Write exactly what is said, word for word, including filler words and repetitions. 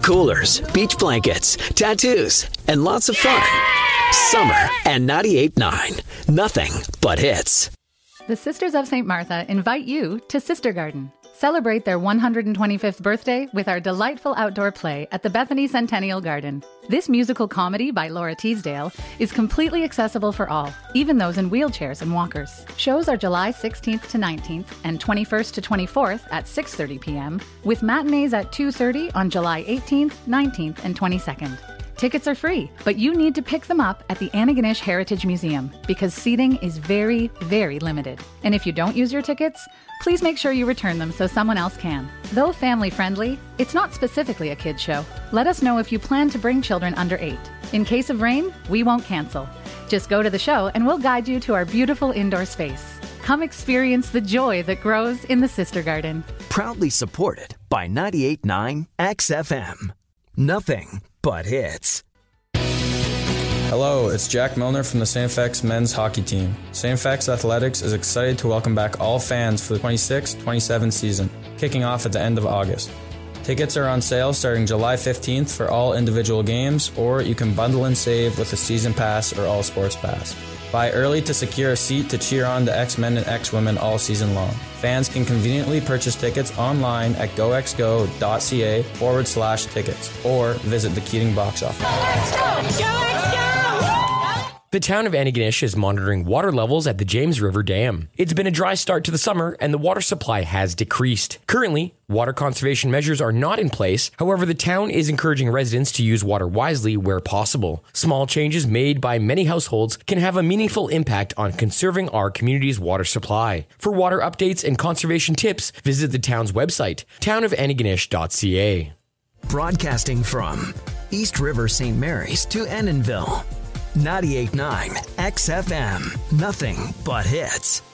Coolers, beach blankets, tattoos, and lots of fun. Summer and ninety-eight point nine. Nothing but hits. The Sisters of Saint Martha invite you to Sister Garden. Celebrate their one hundred twenty-fifth birthday with our delightful outdoor play at the Bethany Centennial Garden. This musical comedy by Laura Teasdale is completely accessible for all, even those in wheelchairs and walkers. Shows are July sixteenth to nineteenth and twenty-first to twenty-fourth at six thirty p.m., with matinees at two thirty on July eighteenth, nineteenth, and twenty-second. Tickets are free, but you need to pick them up at the Antigonish Heritage Museum because seating is very, very limited. And if you don't use your tickets, please make sure you return them so someone else can. Though family-friendly, it's not specifically a kids show. Let us know if you plan to bring children under eight. In case of rain, we won't cancel. Just go to the show and we'll guide you to our beautiful indoor space. Come experience the joy that grows in the Sister Garden. Proudly supported by ninety-eight point nine X F M. Nothing but hits. Hello, it's Jack Milner from the Saint F X men's hockey team. Saint F X Athletics is excited to welcome back all fans for the twenty-six twenty-seven season, kicking off at the end of August. Tickets are on sale starting July fifteenth for all individual games, or you can bundle and save with a season pass or all sports pass. Buy early to secure a seat to cheer on the X-Men and X-Women all season long. Fans can conveniently purchase tickets online at goxgo.ca forward slash tickets or visit the Keating box office. Go X Go! Go X Go! The town of Antigonish is monitoring water levels at the James River Dam. It's been a dry start to the summer and the water supply has decreased. Currently, water conservation measures are not in place. However, the town is encouraging residents to use water wisely where possible. Small changes made by many households can have a meaningful impact on conserving our community's water supply. For water updates and conservation tips, visit the town's website, town of antigonish dot c a. Broadcasting from East River Saint Mary's to Enninville. ninety-eight point nine X F M. Nothing but hits.